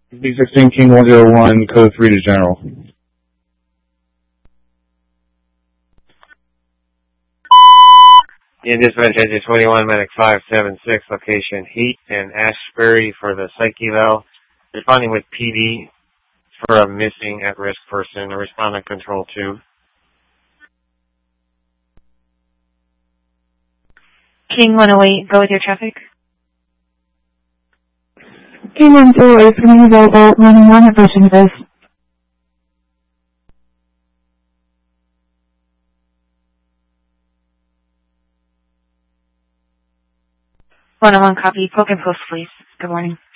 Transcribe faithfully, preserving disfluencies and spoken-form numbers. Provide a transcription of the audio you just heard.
B sixteen King one zero one, code three to General. In dispatch engine twenty-one, medic five seven six, location Heat and Ashbury for the psych eval. Responding with P D for a missing at-risk person. Responding control two. King one oh eight, go with your traffic. King one oh eight, coming available, running one approaching this. one oh one, copy. Poke and post, please. Good morning.